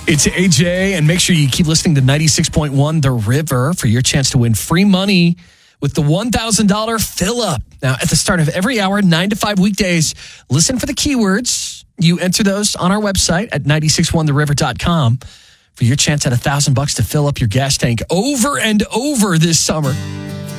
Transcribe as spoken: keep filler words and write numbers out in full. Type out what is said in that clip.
It's A J, and make sure you keep listening to ninety-six point one The River for your chance to win free money with the one thousand dollars fill-up. Now, at the start of every hour, nine to five weekdays, listen for the keywords. You enter those on our website at nine six one the river dot com for your chance at one thousand bucks to fill up your gas tank over and over this summer.